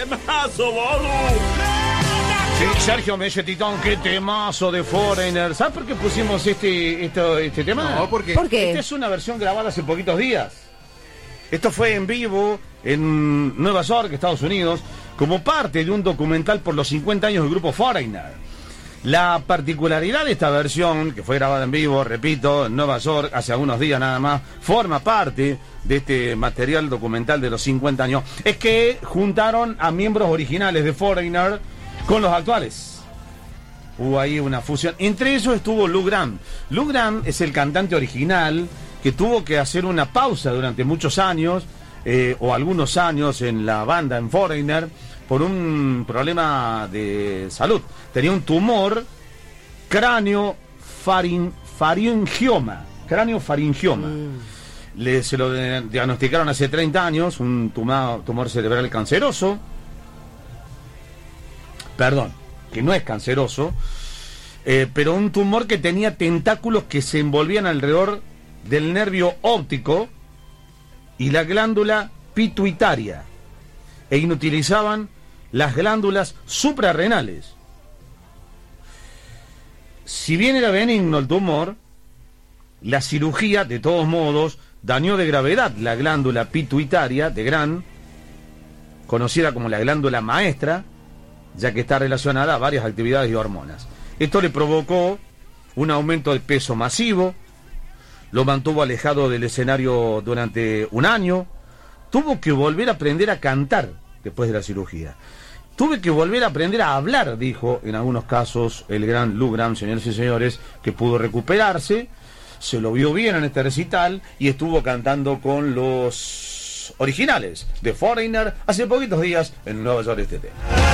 temazo, boludo! Sí, Sergio me dice, Titón, qué temazo de Foreigner. ¿Sabes por qué pusimos este tema? No, ¿por qué? ¿Por qué? Esta es una versión grabada hace poquitos días. Esto fue en vivo en Nueva York, Estados Unidos, como parte de un documental por los 50 años del grupo Foreigner. La particularidad de esta versión, que fue grabada en vivo, repito, en Nueva York, hace algunos días nada más, forma parte de este material documental de los 50 años, es que juntaron a miembros originales de Foreigner con los actuales. Hubo ahí una fusión. Entre ellos estuvo Lou Gramm. Lou Gramm es el cantante original que tuvo que hacer una pausa durante muchos años, o algunos años en la banda, en Foreigner, por un problema de salud. Tenía un tumor cráneo-faringioma. Se lo diagnosticaron hace 30 años, un tumor cerebral canceroso. Perdón, que no es canceroso, pero un tumor que tenía tentáculos que se envolvían alrededor del nervio óptico y la glándula pituitaria e inutilizaban las glándulas suprarrenales. Si bien era benigno el tumor, la cirugía, de todos modos, dañó de gravedad la glándula pituitaria de Grant, conocida como la glándula maestra, ya que está relacionada a varias actividades y hormonas. Esto le provocó un aumento de peso masivo, lo mantuvo alejado del escenario durante un año, tuvo que volver a aprender a cantar después de la cirugía. Tuve que volver a aprender a hablar, dijo en algunos casos el gran Lou Gramm, señores y señores, que pudo recuperarse, se lo vio bien en este recital y estuvo cantando con los originales de Foreigner hace poquitos días en Nueva York este tema.